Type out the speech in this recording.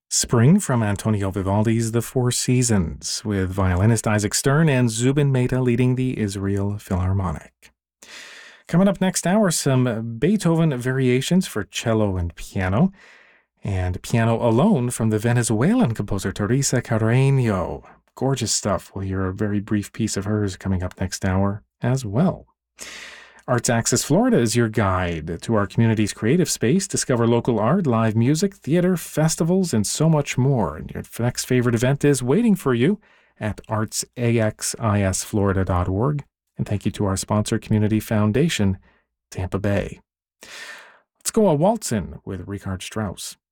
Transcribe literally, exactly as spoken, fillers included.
Spring from Antonio Vivaldi's The Four Seasons, with violinist Isaac Stern and Zubin Mehta leading the Israel Philharmonic. Coming up next hour, some Beethoven variations for cello and piano, and piano alone from the Venezuelan composer Teresa Carreño. Gorgeous stuff. We'll hear a very brief piece of hers coming up next hour as well. Arts Axis Florida is your guide to our community's creative space. Discover local art, live music, theater, festivals, and so much more. And your next favorite event is waiting for you at arts axis florida dot org. And thank you to our sponsor, Community Foundation, Tampa Bay. Let's go a waltz in with Richard Strauss.